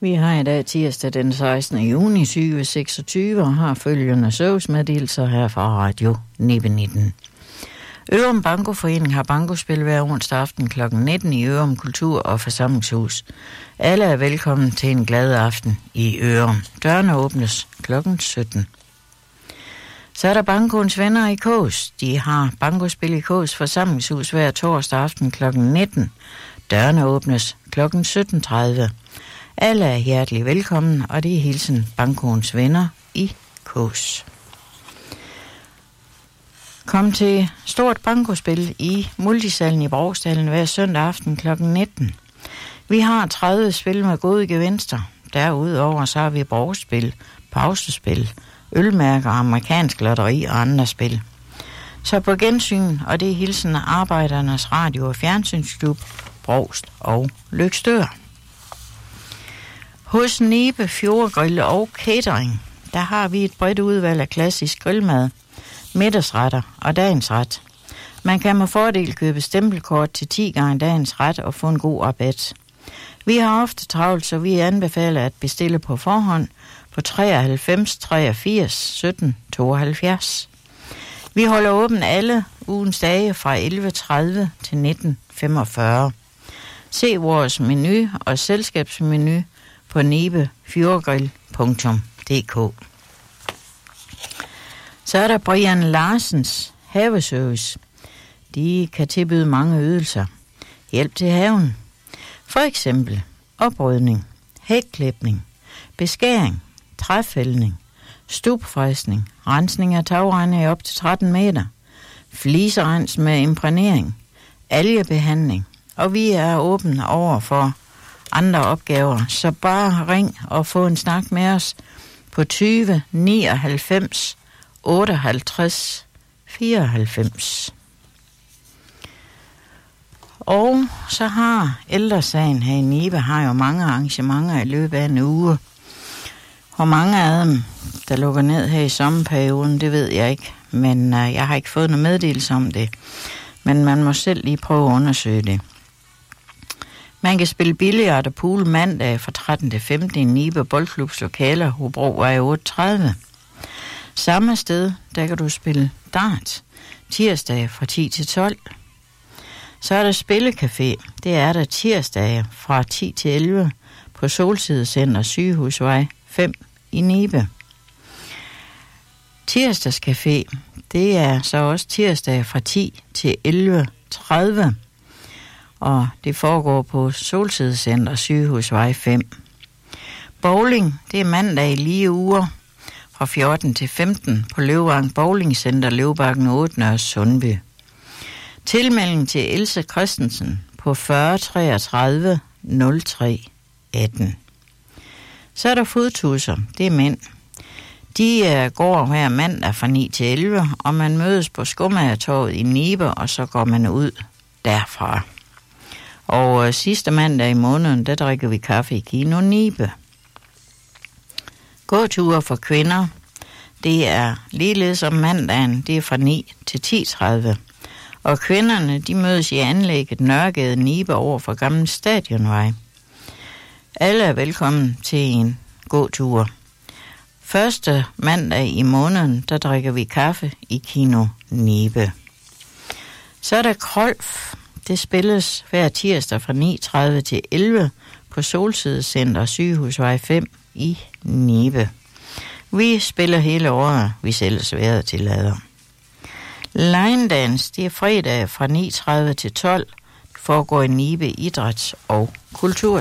Vi har i dag tirsdag den 16. juni 2026 og har følgende servicemeddelelser her fra Radio 19. Ørum Bankoforening har bankospil hver onsdag aften kl. 19 i Ørum Kultur- og Forsamlingshus. Alle er velkommen til en glad aften i Ørum. Dørene åbnes kl. 17. Så er der Bankoens venner i Kås. De har bankospil i Kås Forsamlingshus hver torsdag aften kl. 19. Dørene åbnes kl. 17.30. Alle er hjertelig velkommen, og det er hilsen Bankoens venner i Kås. Kom til stort bankospil i Multisalen i Brogsdalen hver søndag aften kl. 19. Vi har 30 spil med gode gevinster. Derudover så har vi brugspil, pausespil, ølmærker, amerikansk lotteri og andre spil. Så på gensyn, og det er hilsen Arbejdernes Radio- og Fjernsynsklub, Brogst og Løgstør. Hos Nibe Fjordgrill og Catering, der har vi et bredt udvalg af klassisk grillmad, middagsretter og dagens ret. Man kan med fordel købe stempelkort til 10 gange dagens ret og få en god rabat. Vi har ofte travlt, så vi anbefaler at bestille på forhånd på 93 83 17 72. Vi holder åben alle ugens dage fra 11.30 til 19.45. Se vores menu og selskabsmenu på nibefjordgrill.dk. Så er der Brian Larsens haveservice. De kan tilbyde mange ydelser. Hjælp til haven. For eksempel oprydning, hækklipning, beskæring, træfældning, stubfræsning, rensning af tagrender i op til 13 meter, fliserens med imprægnering, algebehandling, og vi er åbne over for andre opgaver, så bare ring og få en snak med os på 20 99 58 94. Og så har Ældresagen her i Nibe har jo mange arrangementer i løbet af en uge. Hvor mange af dem, der lukker ned her i sommerperioden, det ved jeg ikke. Men jeg har ikke fået noget meddelelse om det. Men man må selv lige prøve at undersøge det. Man kan spille billard og pool mandag fra 13 til 15 i Nibe Boldklubs lokaler, Hobrovej 38. Samme sted, der kan du spille dart tirsdag fra 10 til 12. Så er der spillecafé. Det er der tirsdage fra 10 til 11 på Solsidecenter Sygehusvej 5 i Nibe. Tirsdagscafé, det er så også tirsdag fra 10 til 11.30. Og det foregår på Solsidecenter Sygehusvej 5. Bowling, det er mandag i lige uger fra 14 til 15 på Løvvang Bowling Center, Løvbakken 8, Nørre Sundby. Tilmelding til Else Christensen på 40 33 03 18. Så er der fodtusser, det er mænd. De går hver mandag fra 9 til 11, og man mødes på Skomagertorvet i Nibe, og så går man ud derfra. Og sidste mandag i måneden, der drikker vi kaffe i Kino Nibe. Gåture for kvinder, det er ligeledes om mandagen, det er fra 9 til 10.30. Og kvinderne, de mødes i anlægget Nørregade Nibe over for Gammel Stadionvej. Alle er velkommen til en gåtur. Første mandag i måneden, der drikker vi kaffe i Kino Nibe. Så er der Krolf. Det spilles hver tirsdag fra 9.30 til 11 på Solsidecenter Sygehusvej 5 i Nibe. Vi spiller hele året, hvis ellers vejret tillader. Line Dance, det er fredag fra 9.30 til 12. Det foregår i Nibe Idræts- og Kultur